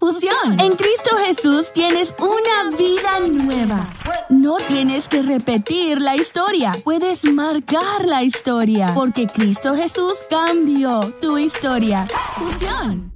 Fusión. En Cristo Jesús tienes una vida nueva. No tienes que repetir la historia. Puedes marcar la historia. Porque Cristo Jesús cambió tu historia. Fusión.